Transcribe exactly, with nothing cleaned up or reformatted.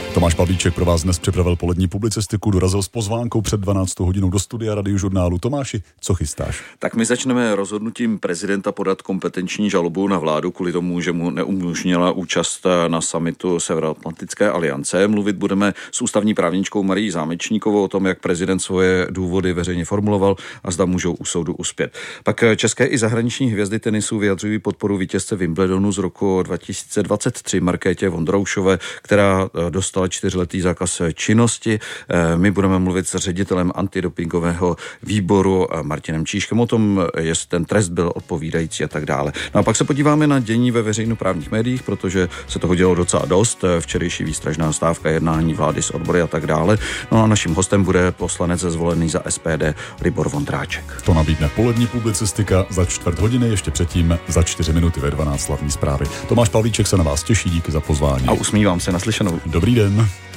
Tomáš Pavlíček pro vás dnes připravil polední publicistiku, dorazil s pozvánkou před dvanáctou hodinou do studia Radiožurnálu. Tomáši, co chystáš? Tak my začneme rozhodnutím prezidenta podat kompetenční žalobu na vládu kvůli tomu, že mu neumožnila účast na summitu Severoatlantické aliance. Mluvit budeme s ústavní právničkou Marií Zámečníkovou o tom, jak prezident svoje důvody veřejně formuloval a zda můžou u soudu uspět. Pak české i zahraniční hvězdy tenisu vyjadřují podporu vítězce Wimbledonu z roku dva tisíce dvacet tři Markétě Vondroušové, která dostala čtyřletý zákaz činnosti. My budeme mluvit s ředitelem antidopingového výboru Martinem Číškem o tom, jestli ten trest byl odpovídající a tak dále. No a pak se podíváme na dění ve veřejnoprávních médiích, protože se toho dělo docela dost. Včerejší výstražná stávka, jednání vlády s odbory a tak dále. No a naším hostem bude poslanec zvolený za S P D Libor Vondráček. To nabídne polední publicistika za čtvrt hodiny, ještě předtím za čtyři minuty ve dvanáct hlavní zprávy. Tomáš Pavlíček se na vás těší, díky za pozvání. A usmívám se, naslyšenou. Dobrý den.